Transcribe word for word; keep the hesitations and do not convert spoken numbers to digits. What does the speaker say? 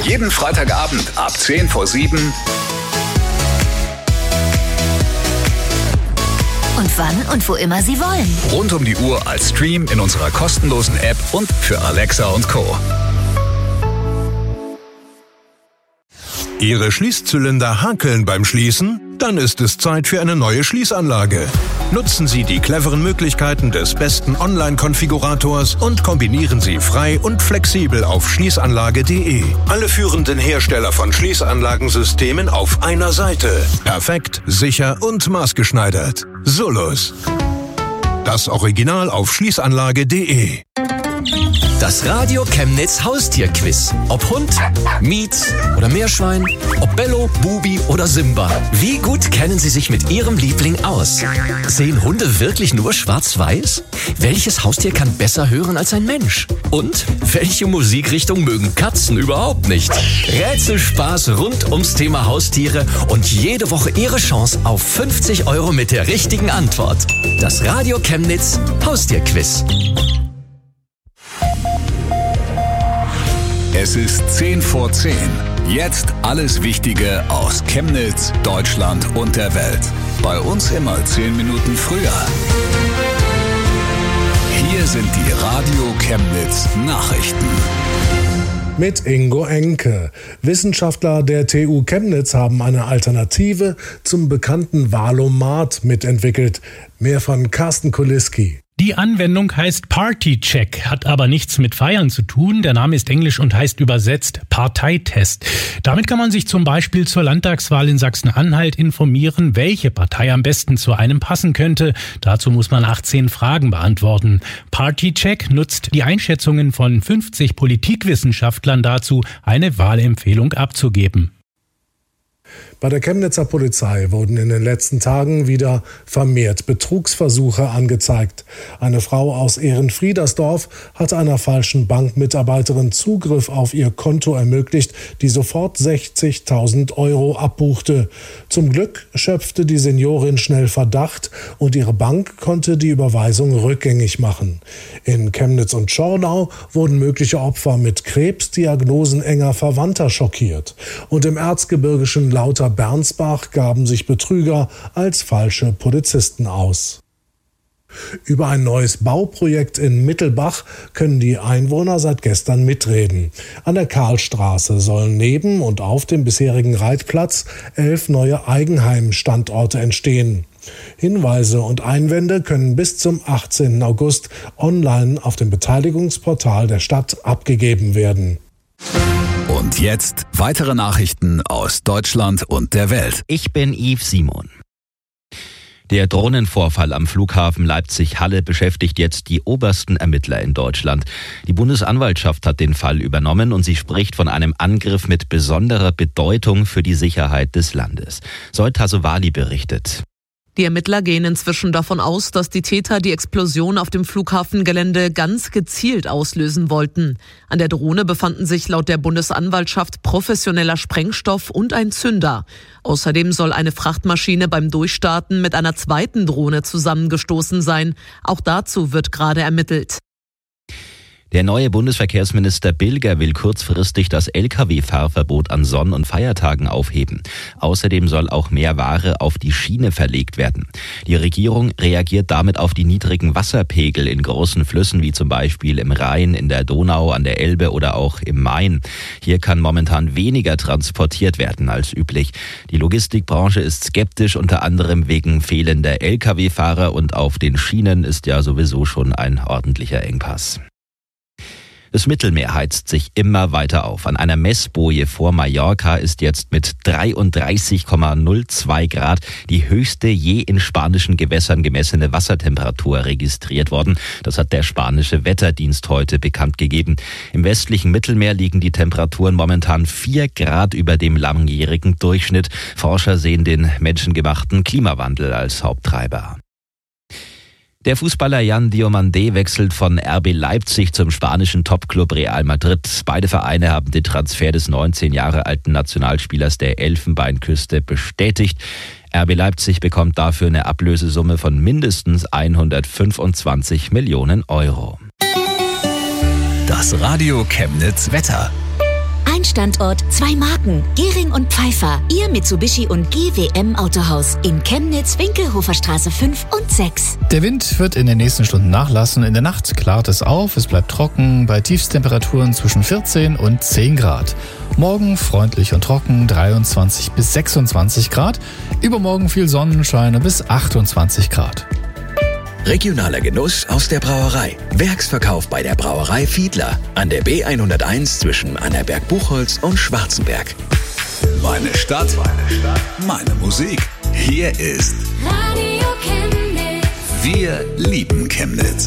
Jeden Freitagabend ab zehn vor sieben. Und wann und wo immer Sie wollen. Rund um die Uhr als Stream in unserer kostenlosen App und für Alexa und Co. Ihre Schließzylinder hakeln beim Schließen? Dann ist es Zeit für eine neue Schließanlage. Nutzen Sie die cleveren Möglichkeiten des besten Online-Konfigurators und kombinieren Sie frei und flexibel auf schließanlage punkt de. Alle führenden Hersteller von Schließanlagensystemen auf einer Seite. Perfekt, sicher und maßgeschneidert. Solus. Das Original auf schließanlage punkt de. Das Radio Chemnitz Haustierquiz. Ob Hund, Miez oder Meerschwein, ob Bello, Bubi oder Simba. Wie gut kennen Sie sich mit Ihrem Liebling aus? Sehen Hunde wirklich nur schwarz-weiß? Welches Haustier kann besser hören als ein Mensch? Und welche Musikrichtung mögen Katzen überhaupt nicht? Rätselspaß rund ums Thema Haustiere und jede Woche Ihre Chance auf fünfzig Euro mit der richtigen Antwort. Das Radio Chemnitz Haustierquiz. Es ist zehn vor zehn. Jetzt alles Wichtige aus Chemnitz, Deutschland und der Welt. Bei uns immer zehn Minuten früher. Hier sind die Radio Chemnitz Nachrichten. Mit Ingo Enke. Wissenschaftler der T U Chemnitz haben eine Alternative zum bekannten Valomat mitentwickelt. Mehr von Carsten Kuliski. Die Anwendung heißt Party-Check, hat aber nichts mit Feiern zu tun. Der Name ist englisch und heißt übersetzt Parteitest. Damit kann man sich zum Beispiel zur Landtagswahl in Sachsen-Anhalt informieren, welche Partei am besten zu einem passen könnte. Dazu muss man achtzehn Fragen beantworten. Party-Check nutzt die Einschätzungen von fünfzig Politikwissenschaftlern dazu, eine Wahlempfehlung abzugeben. Bei der Chemnitzer Polizei wurden in den letzten Tagen wieder vermehrt Betrugsversuche angezeigt. Eine Frau aus Ehrenfriedersdorf hat einer falschen Bankmitarbeiterin Zugriff auf ihr Konto ermöglicht, die sofort sechzigtausend Euro abbuchte. Zum Glück schöpfte die Seniorin schnell Verdacht und ihre Bank konnte die Überweisung rückgängig machen. In Chemnitz und Schornau wurden mögliche Opfer mit Krebsdiagnosen enger Verwandter schockiert. Und im erzgebirgischen Lauter-Bernsbach gaben sich Betrüger als falsche Polizisten aus. Über ein neues Bauprojekt in Mittelbach können die Einwohner seit gestern mitreden. An der Karlstraße sollen neben und auf dem bisherigen Reitplatz elf neue Eigenheim-Standorte entstehen. Hinweise und Einwände können bis zum achtzehnten August online auf dem Beteiligungsportal der Stadt abgegeben werden. Und jetzt weitere Nachrichten aus Deutschland und der Welt. Ich bin Yves Simon. Der Drohnenvorfall am Flughafen Leipzig-Halle beschäftigt jetzt die obersten Ermittler in Deutschland. Die Bundesanwaltschaft hat den Fall übernommen und sie spricht von einem Angriff mit besonderer Bedeutung für die Sicherheit des Landes. Zoe Tassovali berichtet. Die Ermittler gehen inzwischen davon aus, dass die Täter die Explosion auf dem Flughafengelände ganz gezielt auslösen wollten. An der Drohne befanden sich laut der Bundesanwaltschaft professioneller Sprengstoff und ein Zünder. Außerdem soll eine Frachtmaschine beim Durchstarten mit einer zweiten Drohne zusammengestoßen sein. Auch dazu wird gerade ermittelt. Der neue Bundesverkehrsminister Bilger will kurzfristig das L K W-Fahrverbot an Sonn- und Feiertagen aufheben. Außerdem soll auch mehr Ware auf die Schiene verlegt werden. Die Regierung reagiert damit auf die niedrigen Wasserpegel in großen Flüssen wie zum Beispiel im Rhein, in der Donau, an der Elbe oder auch im Main. Hier kann momentan weniger transportiert werden als üblich. Die Logistikbranche ist skeptisch, unter anderem wegen fehlender L K W-Fahrer, und auf den Schienen ist ja sowieso schon ein ordentlicher Engpass. Das Mittelmeer heizt sich immer weiter auf. An einer Messboje vor Mallorca ist jetzt mit dreiunddreißig Komma null zwei Grad die höchste je in spanischen Gewässern gemessene Wassertemperatur registriert worden. Das hat der spanische Wetterdienst heute bekannt gegeben. Im westlichen Mittelmeer liegen die Temperaturen momentan vier Grad über dem langjährigen Durchschnitt. Forscher sehen den menschengemachten Klimawandel als Haupttreiber. Der Fußballer Jan Diomandé wechselt von R B Leipzig zum spanischen Topclub Real Madrid. Beide Vereine haben den Transfer des neunzehn Jahre alten Nationalspielers der Elfenbeinküste bestätigt. R B Leipzig bekommt dafür eine Ablösesumme von mindestens hundertfünfundzwanzig Millionen Euro. Das Radio Chemnitz Wetter. Ein Standort, zwei Marken. Gehring und Pfeiffer. Ihr Mitsubishi und G W M Autohaus. In Chemnitz, Winkelhofer Straße fünf und sechs. Der Wind wird in den nächsten Stunden nachlassen. In der Nacht klart es auf. Es bleibt trocken bei Tiefstemperaturen zwischen vierzehn und zehn Grad. Morgen freundlich und trocken, dreiundzwanzig bis sechsundzwanzig Grad. Übermorgen viel Sonnenschein bis achtundzwanzig Grad. Regionaler Genuss aus der Brauerei. Werksverkauf bei der Brauerei Fiedler an der B hunderteins zwischen Annaberg-Buchholz und Schwarzenberg. Meine Stadt, meine Stadt, meine Musik. Hier ist Radio Chemnitz. Wir lieben Chemnitz.